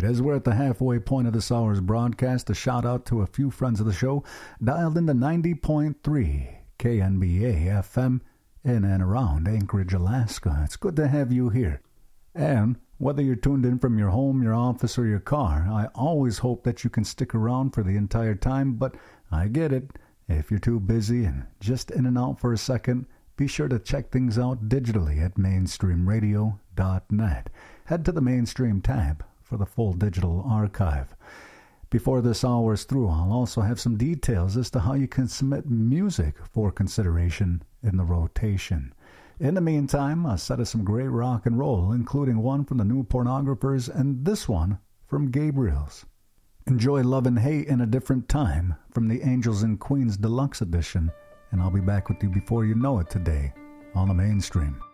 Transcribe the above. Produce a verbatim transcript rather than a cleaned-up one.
As we're at the halfway point of this hour's broadcast, a shout out to a few friends of the show dialed into ninety point three K N B A F M in and around Anchorage, Alaska. It's good to have you here. And whether you're tuned in from your home, your office, or your car, I always hope that you can stick around for the entire time, but I get it. If you're too busy and just in and out for a second, be sure to check things out digitally at mainstream radio dot net. Head to the Mainstream tab for the full digital archive. Before this hour is through, I'll also have some details as to how you can submit music for consideration in the rotation. In the meantime, a set of some great rock and roll, including one from the New Pornographers and this one from Gabriel's. Enjoy Love and Hate in a Different Time from the Angels and Queens Deluxe Edition, and I'll be back with you before you know it today on the Mainstream.